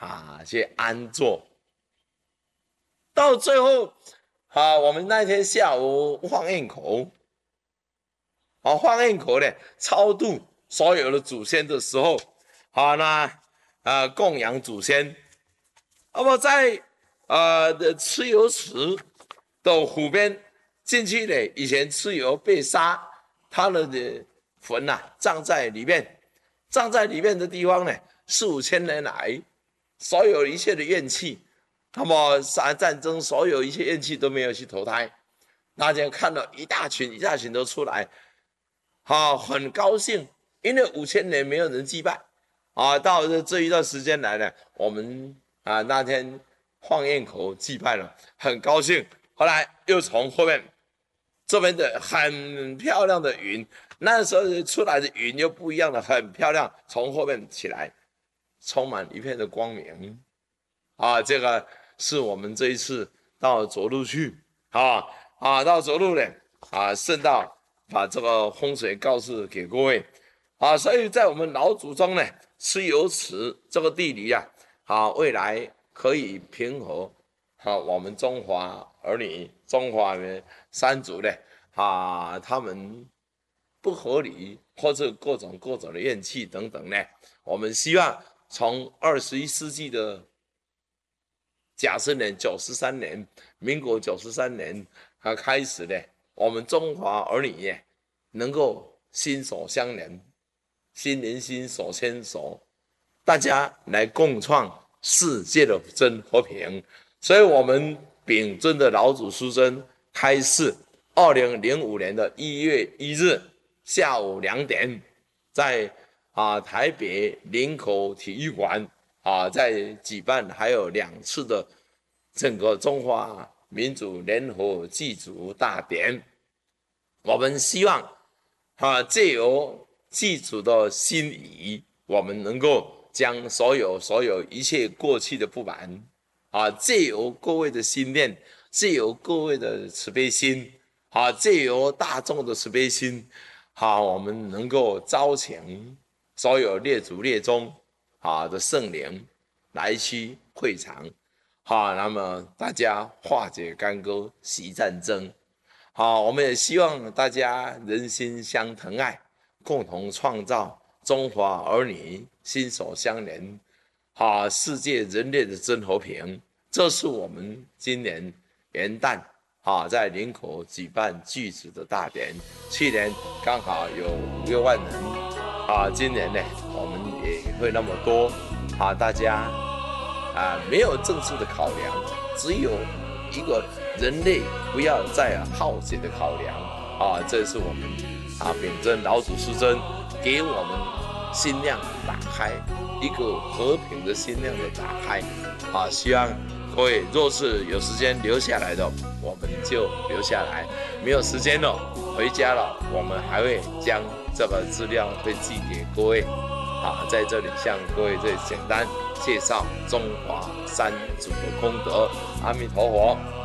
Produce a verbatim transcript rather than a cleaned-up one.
啊去安坐。到最后啊，我们那天下午放焰口，啊放焰口呢，超度所有的祖先的时候，啊那啊供养祖先。那么在呃的蚩尤池的湖边进去呢，以前蚩尤被杀，他的坟呐、啊、葬在里面，葬在里面的地方呢，四五千年来，所有一切的怨气，那么杀战争，所有一切怨气都没有去投胎。大家看到一大群一大群都出来，啊，很高兴，因为五千年没有人祭拜，啊，到这一段时间来呢，我们啊那天放焰口祭拜了，很高兴。后来又从后面这边的很漂亮的云，那时候出来的云又不一样的，很漂亮，从后面起来，充满一片的光明。啊，这个是我们这一次到左路去，啊啊，到左路呢，啊，顺道把这个风水告示给各位，啊，所以在我们老祖宗呢，蚩尤池这个地理啊，啊，未来可以平和，啊，我们中华儿女、中华的三族呢，啊，他们不合理或者各种各种的怨气等等呢，我们希望从二十一世纪的甲申年九十三年，民国九十三年啊开始呢，我们中华儿女能够心手相连，心连心，手牵手，大家来共创世界的真和平。所以，我们秉尊的老祖师尊开示，二零零五年的一月一日下午两点，在啊台北林口体育馆。啊，在举办还有两次的整个中华民族联合祭祖大典，我们希望啊借由祭祖的心意，我们能够将所有所有一切过去的不满啊，借由各位的心念，借由各位的慈悲心，啊，借由大众的慈悲心，啊，我们能够招请所有列祖列宗。啊的圣灵来去会场，好，那么大家化解干戈，息战争。好，我们也希望大家人心相疼爱，共同创造中华儿女心手相连，好，世界人类的真和平。这是我们今年元旦啊，在林口举办祭祖的大典。去年刚好有五六万人啊，今年呢，我们也会那么多啊，大家啊没有政治的考量，只有一个人类不要再耗竭的考量啊，这是我们啊秉尊老祖师尊给我们心量打开，一个和平的心量的打开啊，希望各位若是有时间留下来的，我们就留下来；没有时间了，回家了，我们还会将这个资料会寄给各位。啊，在这里向各位最简单介绍中华三祖的功德。阿弥陀佛。